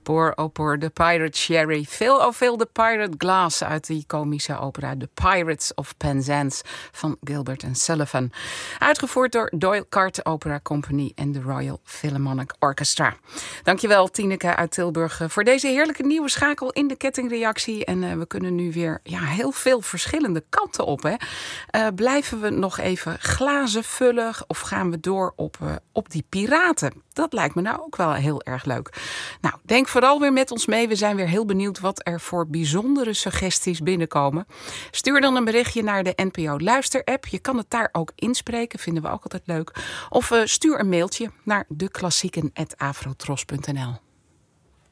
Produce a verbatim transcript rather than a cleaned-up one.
Poor oh poor, The Pirate Sherry. Phil oh Phil, The Pirate Glass uit die komische opera The Pirates of Penzance van Gilbert and Sullivan. Uitgevoerd door Doyle Cart Opera Company en de Royal Philharmonic Orchestra. Dankjewel Tineke uit Tilburg voor deze heerlijke nieuwe schakel in de kettingreactie. En uh, we kunnen nu weer ja, heel veel verschillende kanten op. Hè. Uh, blijven we nog even glazen vullen of gaan we door op, uh, op die piraten? Dat lijkt me nou ook wel heel erg leuk. Nou, denk vooral weer met ons mee. We zijn weer heel benieuwd wat er voor bijzondere suggesties binnenkomen. Stuur dan een berichtje naar de N P O Luister-app. Je kan het daar ook inspreken, vinden we ook altijd leuk. Of uh, stuur een mailtje naar deklassieken apenstaartje afrotros punt n l.